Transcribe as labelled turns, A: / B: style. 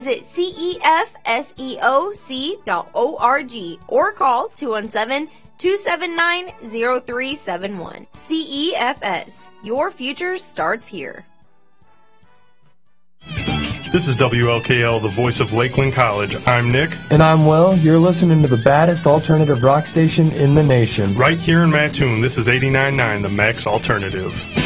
A: Visit cefseoc.org or call 217-279-0371. CEFS, your future starts here.
B: This is WLKL, the voice of Lakeland College. I'm Nick.
C: And I'm Will. You're listening to the baddest alternative rock station in the nation.
B: Right here in Mattoon, this is 89.9, the Max Alternative.